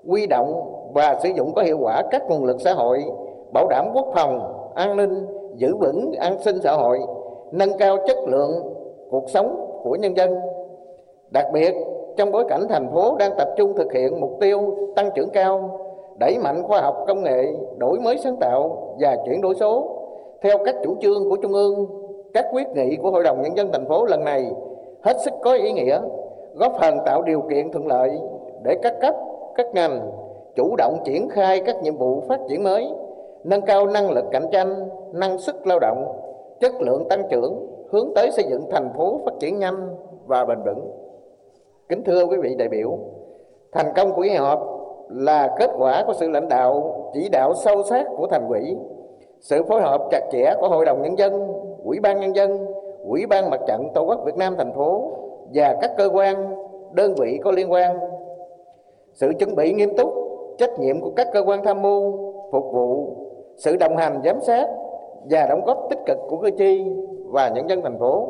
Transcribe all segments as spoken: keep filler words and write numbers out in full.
huy động và sử dụng có hiệu quả các nguồn lực xã hội, bảo đảm quốc phòng, an ninh, giữ vững an sinh xã hội, nâng cao chất lượng cuộc sống của nhân dân. Đặc biệt, trong bối cảnh thành phố đang tập trung thực hiện mục tiêu tăng trưởng cao, đẩy mạnh khoa học công nghệ, đổi mới sáng tạo và chuyển đổi số theo các chủ trương của Trung ương, các quyết nghị của Hội đồng Nhân dân thành phố lần này hết sức có ý nghĩa, góp phần tạo điều kiện thuận lợi để các cấp, các ngành chủ động triển khai các nhiệm vụ phát triển mới, nâng cao năng lực cạnh tranh, năng suất lao động, chất lượng tăng trưởng, hướng tới xây dựng thành phố phát triển nhanh và bền vững. Kính thưa quý vị đại biểu, thành công của kỳ họp là kết quả của sự lãnh đạo, chỉ đạo sâu sát của Thành ủy, sự phối hợp chặt chẽ của Hội đồng Nhân dân, Ủy ban Nhân dân, Ủy ban Mặt trận Tổ quốc Việt Nam thành phố và các cơ quan, đơn vị có liên quan. Sự chuẩn bị nghiêm túc, trách nhiệm của các cơ quan tham mưu, phục vụ, sự đồng hành, giám sát và đóng góp tích cực của cử tri và nhân dân thành phố.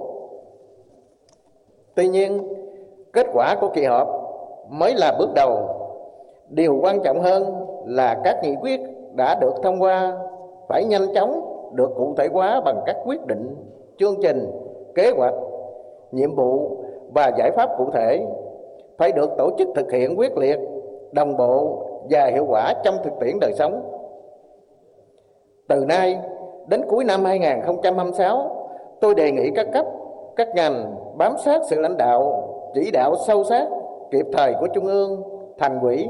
Tuy nhiên, kết quả của kỳ họp mới là bước đầu. Điều quan trọng hơn là các nghị quyết đã được thông qua phải nhanh chóng được cụ thể hóa bằng các quyết định, chương trình, kế hoạch, nhiệm vụ và giải pháp cụ thể, phải được tổ chức thực hiện quyết liệt, đồng bộ và hiệu quả trong thực tiễn đời sống. Từ nay đến cuối năm hai nghìn không trăm hai mươi sáu, tôi đề nghị các cấp, các ngành bám sát sự lãnh đạo, chỉ đạo sâu sát, kịp thời của Trung ương, Thành ủy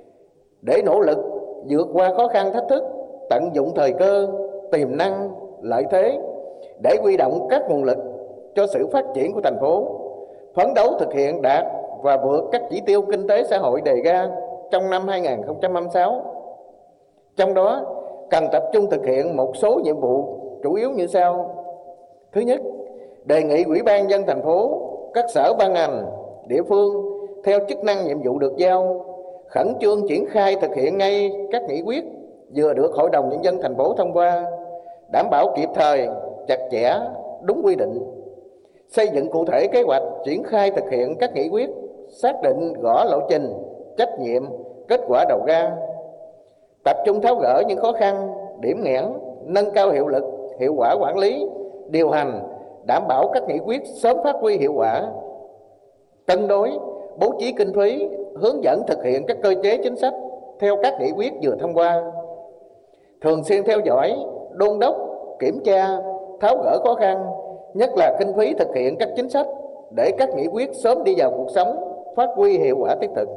để nỗ lực vượt qua khó khăn thách thức, tận dụng thời cơ, tiềm năng, lợi thế để huy động các nguồn lực cho sự phát triển của thành phố, phấn đấu thực hiện đạt và vượt các chỉ tiêu kinh tế xã hội đề ra trong năm hai nghìn không trăm hai mươi sáu. Trong đó cần tập trung thực hiện một số nhiệm vụ chủ yếu như sau. Thứ nhất, đề nghị Ủy ban nhân dân thành phố, các sở ban ngành, địa phương theo chức năng nhiệm vụ được giao, khẩn trương triển khai thực hiện ngay các nghị quyết vừa được Hội đồng Nhân dân thành phố thông qua, đảm bảo kịp thời, chặt chẽ, đúng quy định, xây dựng cụ thể kế hoạch triển khai thực hiện các nghị quyết, xác định rõ lộ trình, trách nhiệm, kết quả đầu ra, tập trung tháo gỡ những khó khăn, điểm nghẽn, nâng cao hiệu lực, hiệu quả quản lý, điều hành, đảm bảo các nghị quyết sớm phát huy hiệu quả, cân đối, bố trí kinh phí, hướng dẫn thực hiện các cơ chế chính sách theo các nghị quyết vừa thông qua, thường xuyên theo dõi, đôn đốc, kiểm tra, tháo gỡ khó khăn, nhất là kinh phí thực hiện các chính sách để các nghị quyết sớm đi vào cuộc sống, phát huy hiệu quả thiết thực.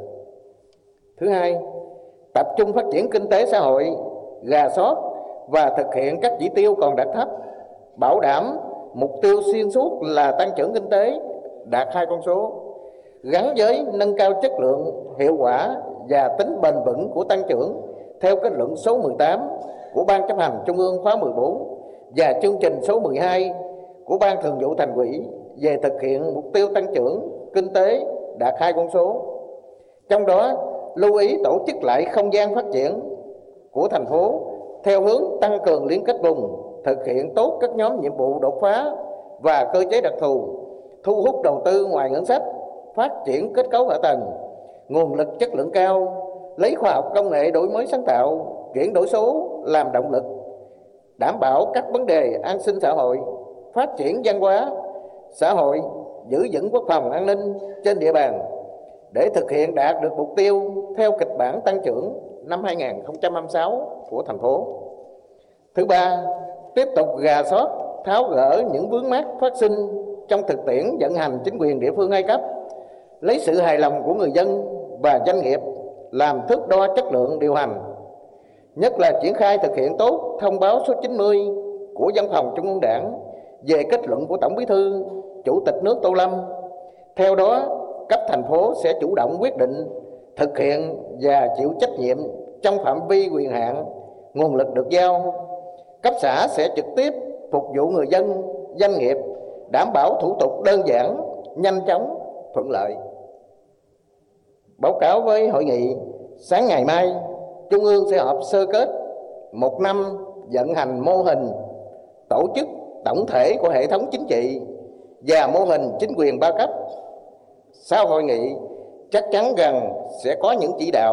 Thứ hai, tập trung phát triển kinh tế xã hội, rà soát và thực hiện các chỉ tiêu còn đạt thấp, bảo đảm mục tiêu xuyên suốt là tăng trưởng kinh tế đạt hai con số, gắn với nâng cao chất lượng, hiệu quả và tính bền vững của tăng trưởng theo kết luận số mười tám của Ban chấp hành Trung ương khóa mười bốn và chương trình số mười hai của Ban Thường vụ Thành ủy về thực hiện mục tiêu tăng trưởng kinh tế đạt hai con số. Trong đó, lưu ý tổ chức lại không gian phát triển của thành phố theo hướng tăng cường liên kết vùng, thực hiện tốt các nhóm nhiệm vụ đột phá và cơ chế đặc thù, thu hút đầu tư ngoài ngân sách, phát triển kết cấu hạ tầng, nguồn lực chất lượng cao, lấy khoa học công nghệ đổi mới sáng tạo, chuyển đổi số làm động lực, đảm bảo các vấn đề an sinh xã hội, phát triển văn hóa, xã hội, giữ vững quốc phòng an ninh trên địa bàn để thực hiện đạt được mục tiêu theo kịch bản tăng trưởng năm hai nghìn không trăm hai mươi sáu của thành phố. Thứ ba, tiếp tục rà soát, tháo gỡ những vướng mắc phát sinh trong thực tiễn vận hành chính quyền địa phương hai cấp, lấy sự hài lòng của người dân và doanh nghiệp làm thước đo chất lượng điều hành, nhất là triển khai thực hiện tốt thông báo số chín mươi của Văn phòng Trung ương Đảng về kết luận của Tổng Bí thư, Chủ tịch nước Tô Lâm. Theo đó, cấp thành phố sẽ chủ động quyết định, thực hiện và chịu trách nhiệm trong phạm vi quyền hạn, nguồn lực được giao. Cấp xã sẽ trực tiếp phục vụ người dân, doanh nghiệp, đảm bảo thủ tục đơn giản, nhanh chóng, thuận lợi. Báo cáo với hội nghị, sáng ngày mai, Trung ương sẽ họp sơ kết một năm vận hành mô hình tổ chức tổng thể của hệ thống chính trị và mô hình chính quyền ba cấp. Sau hội nghị, chắc chắn rằng sẽ có những chỉ đạo